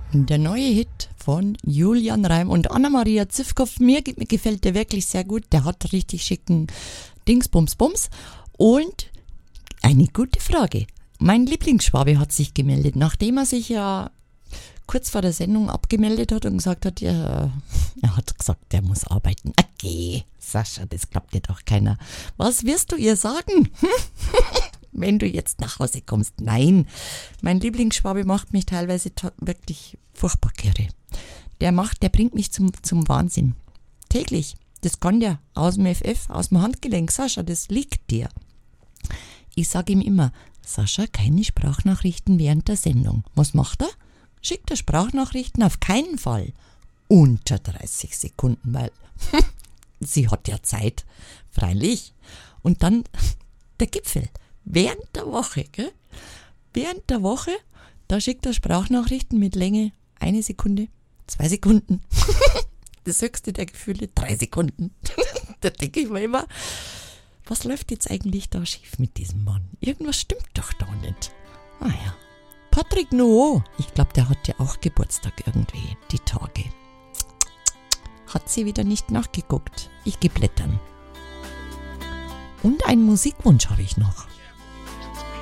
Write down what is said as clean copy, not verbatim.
Der neue Hit von Julian Reim und Anna-Maria Zivkow. Mir gefällt der wirklich sehr gut. Der hat richtig schicken Dingsbums-Bums. Und eine gute Frage. Mein Lieblingsschwabe hat sich gemeldet, nachdem er sich ja kurz vor der Sendung abgemeldet hat und gesagt hat, ja, er hat gesagt, der muss arbeiten. Okay, Sascha, das glaubt dir doch keiner. Was wirst du ihr sagen? Wenn du jetzt nach Hause kommst? Nein, mein Lieblingsschwabe macht mich teilweise wirklich furchtbar kirre. Der bringt mich zum Wahnsinn. Täglich. Das kann der aus dem FF, aus dem Handgelenk. Sascha, das liegt dir. Ich sage ihm immer, Sascha, keine Sprachnachrichten während der Sendung. Was macht er? Schickt er Sprachnachrichten? Auf keinen Fall. Unter 30 Sekunden, weil sie hat ja Zeit. Freilich. Und dann der Gipfel. Während der Woche, gell? Während der Woche, da schickt er Sprachnachrichten mit Länge 1 Sekunde, 2 Sekunden. Das höchste der Gefühle 3 Sekunden. Da denke ich mir immer, was läuft jetzt eigentlich da schief mit diesem Mann? Irgendwas stimmt doch da nicht. Naja. Patrick Noah, ich glaube, der hat ja auch Geburtstag irgendwie, die Tage. Hat sie wieder nicht nachgeguckt. Ich geh blättern. Und einen Musikwunsch habe ich noch.